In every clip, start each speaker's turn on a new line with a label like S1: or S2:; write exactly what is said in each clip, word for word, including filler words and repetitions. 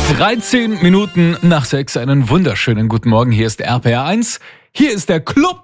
S1: dreizehn Minuten nach sechs, einen wunderschönen guten Morgen. Hier ist R P R eins. Hier ist der Club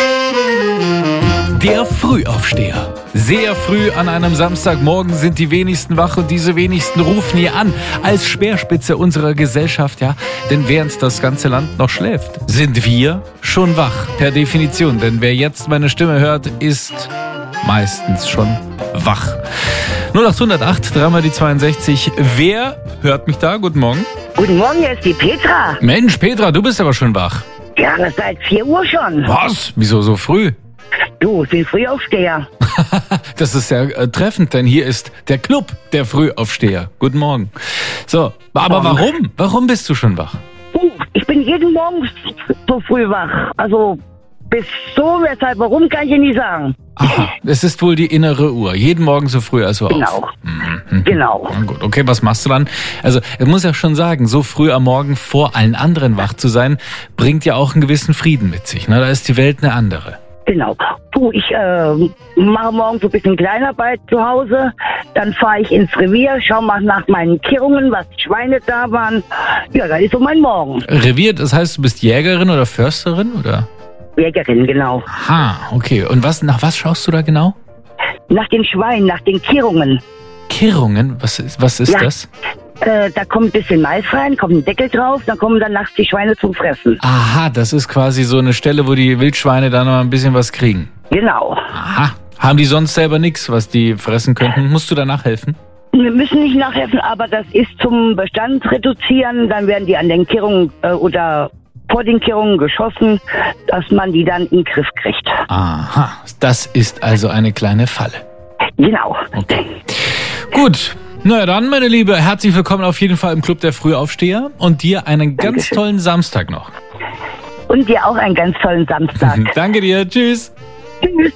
S1: der Frühaufsteher. Sehr früh an einem Samstagmorgen sind die wenigsten wach und diese wenigsten rufen hier an als Speerspitze unserer Gesellschaft, ja. Denn während das ganze Land noch schläft, sind wir schon wach. Per Definition, denn wer jetzt meine Stimme hört, ist meistens schon wach. null acht null acht, dreimal die zweiundsechzig. Wer hört mich da? Guten Morgen.
S2: Guten Morgen, hier ist die Petra.
S1: Mensch, Petra, du bist aber schon wach.
S2: Ja, das seit vier Uhr schon.
S1: Was? Wieso so früh?
S2: Du, ich bin Frühaufsteher.
S1: Das ist ja äh, treffend, denn hier ist der Club der Frühaufsteher. Guten Morgen. So, aber
S2: Morgen.
S1: warum? Warum bist du schon wach?
S2: Uh, ich bin jeden Morgen so früh wach. Also, bis so, weshalb, warum, kann ich dir nie sagen.
S1: Aha, es ist wohl die innere Uhr. Jeden Morgen so früh also
S2: Genau.
S1: auf. Mhm.
S2: Genau.
S1: Na gut, okay, was machst du dann? Also, ich muss ja schon sagen, so früh am Morgen vor allen anderen wach zu sein, bringt ja auch einen gewissen Frieden mit sich. Ne? Da ist die Welt eine andere.
S2: Genau. Du, ich äh, mache morgen so ein bisschen Kleinarbeit zu Hause. Dann fahre ich ins Revier, schau mal nach meinen Kehrungen, was die Schweine da waren. Ja, das ist so mein Morgen.
S1: Revier, das heißt, du bist Jägerin oder Försterin, oder?
S2: Jägerin, genau.
S1: Aha, okay. Und was, nach was schaust du da genau?
S2: Nach den Schweinen, nach den Kehrungen.
S1: Kehrungen? Was ist, was ist
S2: Ja.
S1: das?
S2: Äh, da kommt ein bisschen Mais rein, kommt ein Deckel drauf, dann kommen dann nachts die Schweine zum Fressen.
S1: Aha, das ist quasi so eine Stelle, wo die Wildschweine dann noch ein bisschen was kriegen.
S2: Genau.
S1: Aha. Haben die sonst selber nichts, was die fressen könnten? Musst du da nachhelfen?
S2: Wir müssen nicht nachhelfen, aber das ist zum Bestand reduzieren. Dann werden die an den Kehrungen äh, oder vor den Kehrungen geschossen, dass man die dann in den Griff kriegt.
S1: Aha, das ist also eine kleine Falle.
S2: Genau.
S1: Okay. Gut. Na ja, dann, meine Liebe, herzlich willkommen auf jeden Fall im Club der Frühaufsteher und dir einen ganz
S2: Dankeschön.
S1: tollen Samstag noch.
S2: Und dir auch einen ganz tollen Samstag.
S1: Danke dir, tschüss.
S2: Tschüss.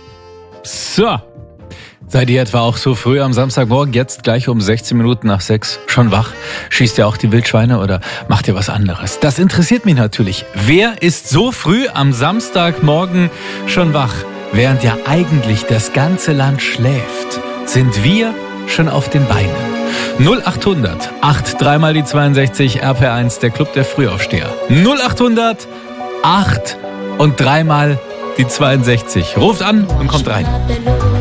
S1: So, seid ihr etwa auch so früh am Samstagmorgen, jetzt gleich um sechzehn Minuten nach sechs, schon wach? Schießt ihr auch die Wildschweine oder macht ihr was anderes? Das interessiert mich natürlich. Wer ist so früh am Samstagmorgen schon wach, während ja eigentlich das ganze Land schläft? Sind wir schon auf den Beinen? null acht hundert acht, dreimal die zweiundsechzig, R P R eins, der Club der Frühaufsteher. null acht hundert acht und dreimal die zweiundsechzig. Ruft an und kommt rein.